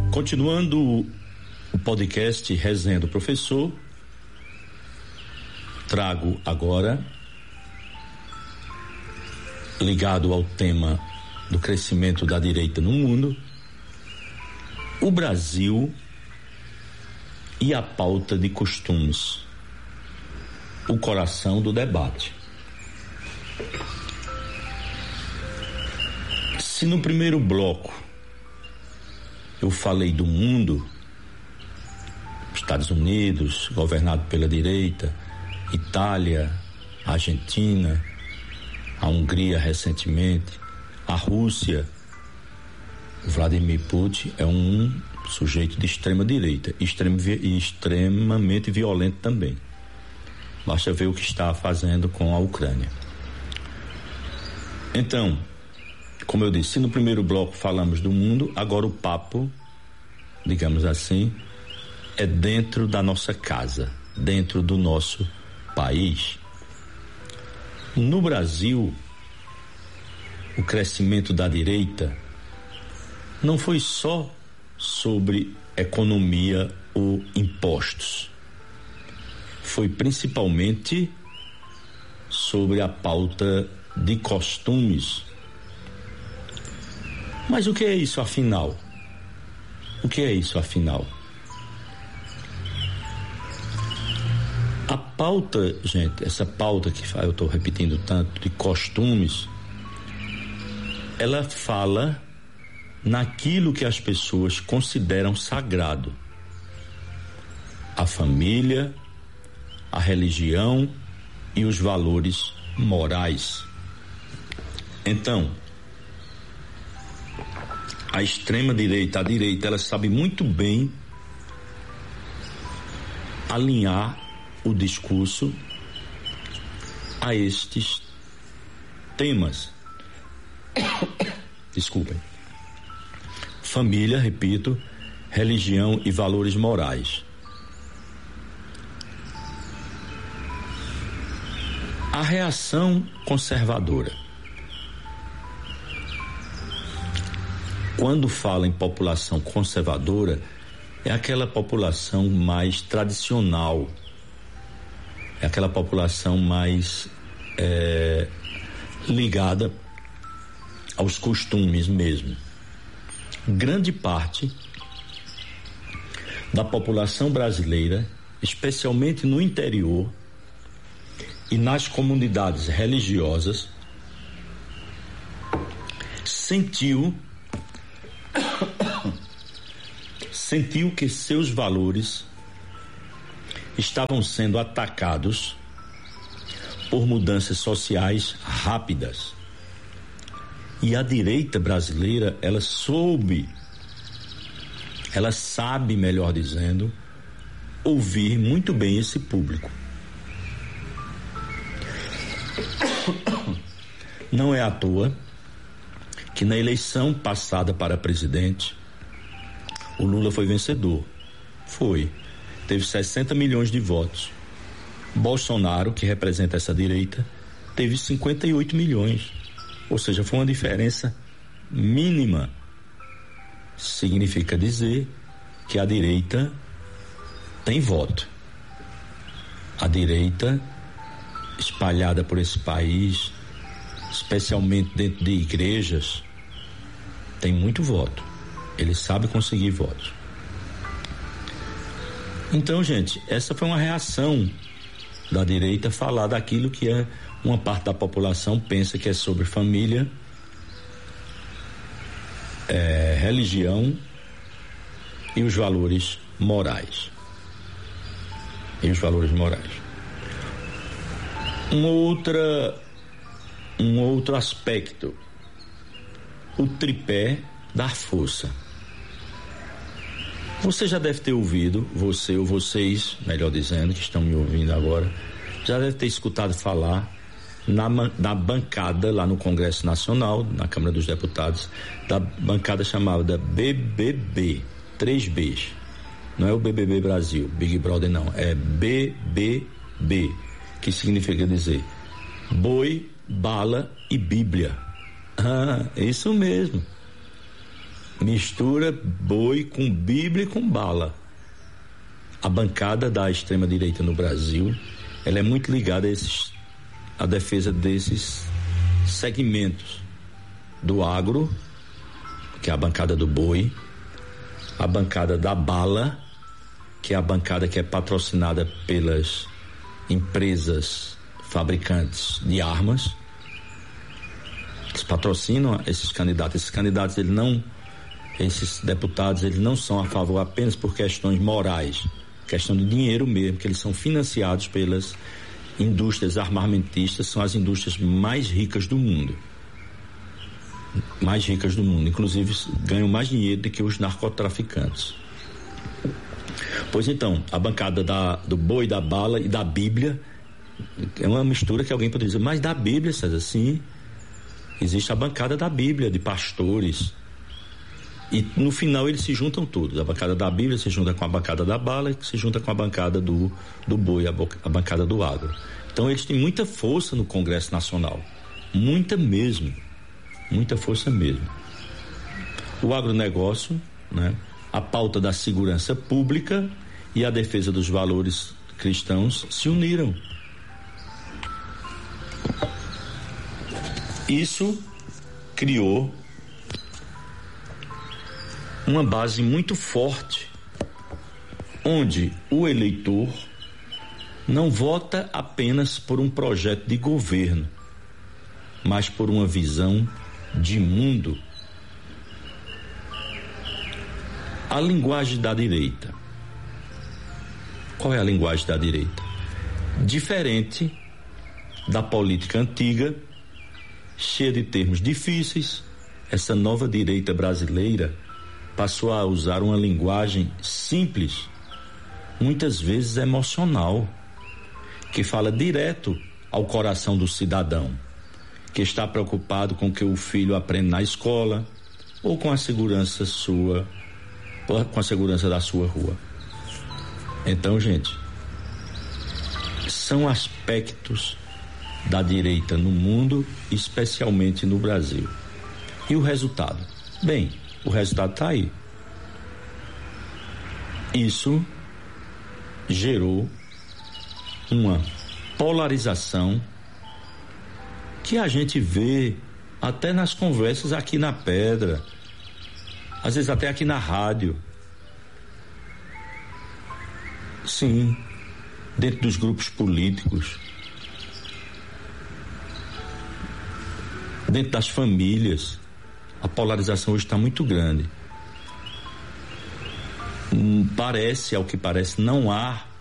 Continuando o podcast Resenha do Professor, trago agora, ligado ao tema do crescimento da direita no mundo, o Brasil e a pauta de costumes, o coração do debate. Se no primeiro bloco eu falei do mundo, Estados Unidos, governado pela direita, Itália, Argentina, a Hungria recentemente, a Rússia, Vladimir Putin é um sujeito de extrema direita, extremamente violento também. Basta ver o que está fazendo com a Ucrânia. Então, como eu disse, no primeiro bloco falamos do mundo, agora o papo, digamos assim, é dentro da nossa casa, dentro do nosso país. No Brasil, o crescimento da direita não foi só sobre economia ou impostos. Foi principalmente sobre a pauta de costumes. Mas o que é isso afinal? O que é isso afinal? A pauta, gente, essa pauta que eu estou repetindo tanto, de costumes, ela fala naquilo que as pessoas consideram sagrado: a família, a religião e os valores morais. Então, a extrema direita, a direita, ela sabe muito bem alinhar o discurso a estes temas. Desculpem. Família, repito, religião e valores morais. A reação conservadora. Quando fala em população conservadora, é aquela população mais tradicional, é aquela população mais ligada aos costumes mesmo. Grande parte da população brasileira, especialmente no interior e nas comunidades religiosas, sentiu que seus valores estavam sendo atacados por mudanças sociais rápidas. E a direita brasileira, ela sabe, melhor dizendo, ouvir muito bem esse público. Não é à toa que na eleição passada para presidente, o Lula foi vencedor. Teve 60 milhões de votos. Bolsonaro, que representa essa direita, teve 58 milhões. Ou seja, foi uma diferença mínima. Significa dizer que a direita tem voto. A direita, espalhada por esse país, especialmente dentro de igrejas, tem muito voto. Ele sabe conseguir votos. Então, gente, essa foi uma reação da direita falar daquilo que uma parte da população pensa que é sobre família, religião e os valores morais. Um outro aspecto, o tripé da força. Você já deve ter ouvido, você ou vocês, melhor dizendo, que estão me ouvindo agora, já deve ter escutado falar na bancada lá no Congresso Nacional, na Câmara dos Deputados, da bancada chamada BBB, 3Bs. Não é o BBB Brasil, Big Brother não, é BBB, que significa dizer boi, bala e Bíblia. É isso mesmo. mistura boi com Bíblia e com bala. A bancada da extrema-direita no Brasil, ela é muito ligada à defesa desses segmentos do agro, que é a bancada do boi, a bancada da bala, que é a bancada que é patrocinada pelas empresas fabricantes de armas, que patrocinam esses candidatos. Esses deputados, eles não são a favor apenas por questões morais, questão de dinheiro mesmo, que eles são financiados pelas indústrias armamentistas, são as indústrias mais ricas do mundo. Mais ricas do mundo, inclusive ganham mais dinheiro do que os narcotraficantes. Pois então, a bancada do boi, da bala e da Bíblia é uma mistura que alguém pode dizer, mas da Bíblia, César, sim, existe a bancada da Bíblia, de pastores, e no final eles se juntam todos. A bancada da Bíblia se junta com a bancada da bala, que se junta com a bancada do boi, a bancada do agro. Então eles têm muita força no Congresso Nacional, muita força mesmo. O agronegócio, né, a pauta da segurança pública e a defesa dos valores cristãos se uniram. Isso criou uma base muito forte, onde o eleitor não vota apenas por um projeto de governo, mas por uma visão de mundo. A linguagem da direita. Qual é a linguagem da direita? Diferente da política antiga, cheia de termos difíceis, essa nova direita brasileira passou a usar uma linguagem simples, muitas vezes emocional, que fala direto ao coração do cidadão, que está preocupado com o que o filho aprende na escola ou com a segurança da sua rua. Então, gente, são aspectos da direita no mundo, especialmente no Brasil. E o resultado? Bem, o resultado está aí. Isso gerou uma polarização que a gente vê até nas conversas aqui na Pedra, às vezes até aqui na rádio. Sim, dentro dos grupos políticos, dentro das famílias, a polarização hoje está muito grande. Ao que parece, não há